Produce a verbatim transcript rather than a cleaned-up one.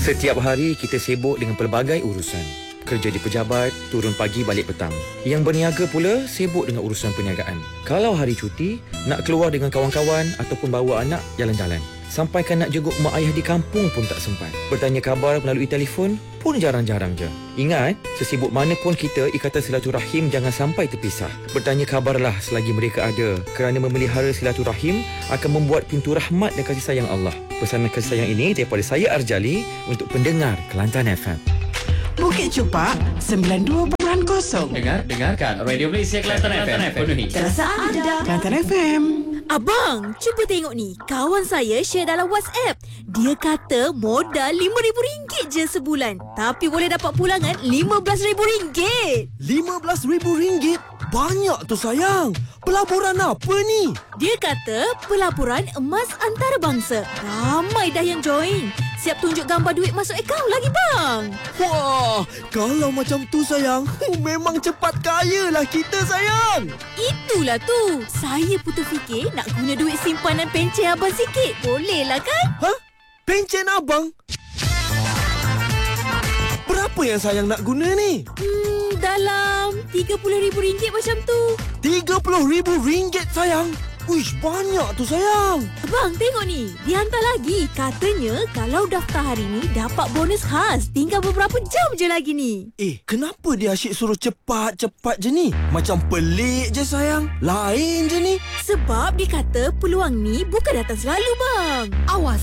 Setiap hari kita sibuk dengan pelbagai urusan. Kerja di pejabat, turun pagi balik petang. Yang berniaga pula sibuk dengan urusan perniagaan. Kalau hari cuti, nak keluar dengan kawan-kawan ataupun bawa anak jalan-jalan. Sampaikan nak jenguk mak ayah di kampung pun tak sempat. Bertanya khabar melalui telefon pun jarang-jarang je. Ingat, sesibuk mana pun kita, ikatan silaturahim jangan sampai terpisah. Bertanya khabarlah selagi mereka ada, kerana memelihara silaturahim akan membuat pintu rahmat dan kasih sayang Allah. Pesanan kasih sayang ini daripada saya Arjali untuk pendengar Kelantan F M. Bukit Chupak sembilan dua perpuluhan kosong. Dengar, dengarkan Radio Malaysia Kelantan F M. Penuhi Perasaan anda. Kelantan F M. Abang, cuba tengok ni. Kawan saya share dalam WhatsApp. Dia kata modal lima ribu ringgit je sebulan. Tapi boleh dapat pulangan lima belas ribu ringgit. lima belas ribu ringgit? Banyak tu sayang. Pelaburan apa ni? Dia kata pelaburan emas antarabangsa. Ramai dah yang join. Siap tunjuk gambar duit masuk akaun lagi bang. Wah, kalau macam tu sayang, memang cepat kaya lah kita sayang. Itulah tu. Saya putus fikir nak guna duit simpanan pencen abang sikit. Boleh lah kan? Hah? Pencen abang? Berapa yang sayang nak guna ni? Hmm, dalam tiga puluh ribu ringgit macam tu. tiga puluh ribu ringgit sayang? Uish, banyak tu sayang. Abang, tengok ni. Dihantar lagi. Katanya kalau daftar hari ni dapat bonus khas. Tinggal beberapa jam je lagi ni. Eh, kenapa dia asyik suruh cepat-cepat je ni? Macam pelik je sayang. Lain je ni. Sebab dia kata peluang ni bukan datang selalu bang. Awas